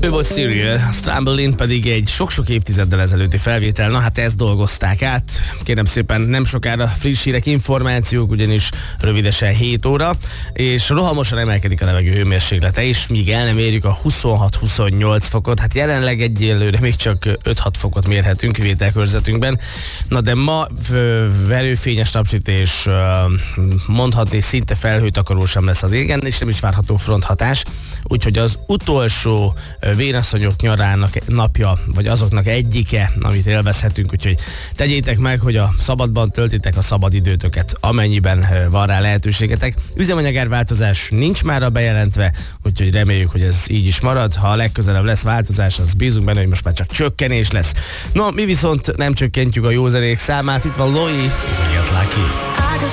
Ő volt Cyril, Strumbling pedig egy sok-sok évtizeddel ezelőtti felvétel, na hát ezt dolgozták át. Kérem szépen, nem sokára friss hírek, információk, ugyanis rövidesen 7 óra, és rohamosan emelkedik a levegő hőmérséklete is, míg el nem érjük a 26-28 fokot, hát jelenleg egyelőre még csak 5-6 fokot mérhetünk vételkörzetünkben. Na de ma verőfényes napsütés, mondhatni szinte felhőtakaró sem lesz az égen, és nem is várható fronthatás, úgyhogy az utolsó vénasszonyok nyarának napja, vagy azoknak egyike, amit élvezhetünk, úgyhogy tegyétek meg, hogy a szabadban töltitek a szabad időtöket, amennyiben van rá lehetőségetek. Üzemanyagárváltozás nincs mára bejelentve, úgyhogy reméljük, hogy ez így is marad. Ha a legközelebb lesz változás, az bízunk benne, hogy most már csak csökkenés lesz. No, mi viszont nem csökkentjük a józanék számát, itt van Loi, ez a Get Lucky.